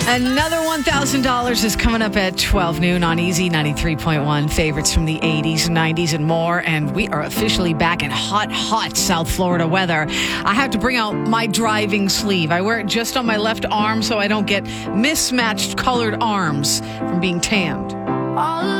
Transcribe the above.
Another $1,000 is coming up at 12 noon on Easy 93.1. Favorites from the 80s, 90s, and more. And we are officially back in hot South Florida weather. I have to bring out my driving sleeve. I wear it just on my left arm so I don't get mismatched colored arms from being tanned.